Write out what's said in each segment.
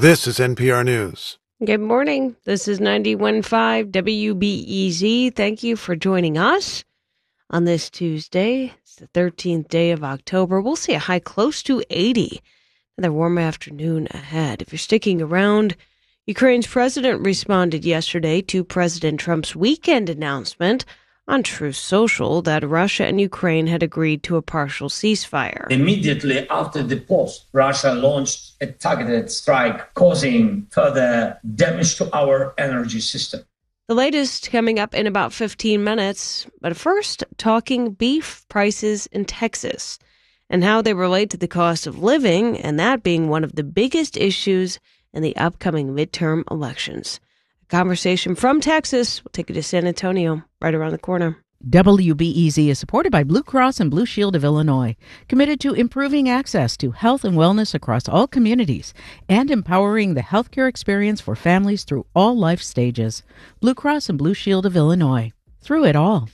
This is NPR News. Good morning. This is 91.5 WBEZ. Thank you for joining us on this Tuesday. It's the 13th day of October. We'll see a high close to 80. Another warm afternoon ahead. If you're sticking around, Ukraine's president responded yesterday to President Trump's weekend announcement on Truth Social that Russia and Ukraine had agreed to a partial ceasefire. Immediately after the post, Russia launched a targeted strike, causing further damage to our energy system. The latest coming up in about 15 minutes. But first, talking beef prices in Texas and how they relate to the cost of living, and that being one of the biggest issues in the upcoming midterm elections. Conversation from Texas. We'll take you to San Antonio, right around the corner. WBEZ is supported by Blue Cross and Blue Shield of Illinois, committed to improving access to health and wellness across all communities and empowering the healthcare experience for families through all life stages. Blue Cross and Blue Shield of Illinois. Through it all.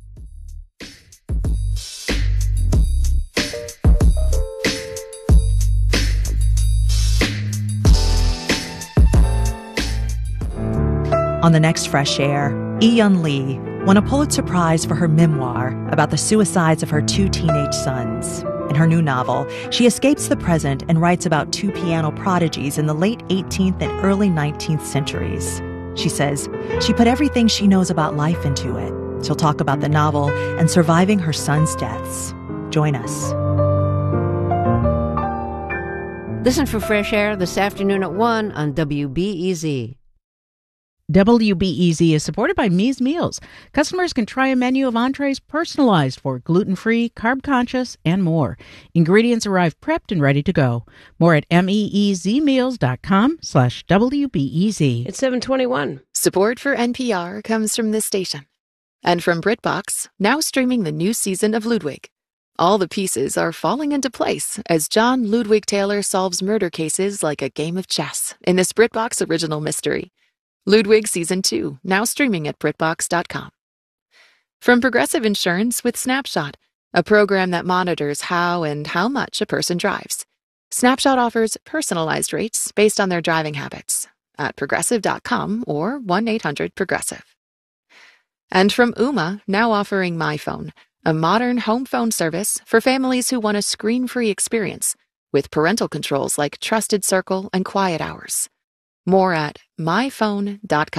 On the next Fresh Air, Eun Lee won a Pulitzer Prize for her memoir about the suicides of her two teenage sons. In her new novel, she escapes the present and writes about two piano prodigies in the late 18th and early 19th centuries. She says she put everything she knows about life into it. She'll talk about the novel and surviving her sons' deaths. Join us. Listen for Fresh Air this afternoon at 1 on WBEZ. WBEZ is supported by Mies Meals. Customers can try a menu of entrees personalized for gluten-free, carb-conscious, and more. Ingredients arrive prepped and ready to go. More at meezmeals.com/WBEZ. It's 7:21. Support for NPR comes from this station. And from BritBox, now streaming the new season of Ludwig. All the pieces are falling into place as John Ludwig Taylor solves murder cases like a game of chess in this BritBox original mystery. Ludwig Season 2, now streaming at BritBox.com. From Progressive Insurance with Snapshot, a program that monitors how and how much a person drives. Snapshot offers personalized rates based on their driving habits at Progressive.com or 1-800-PROGRESSIVE. And from Ooma, now offering MyPhone, a modern home phone service for families who want a screen-free experience with parental controls like Trusted Circle and Quiet Hours. More at myphone.com.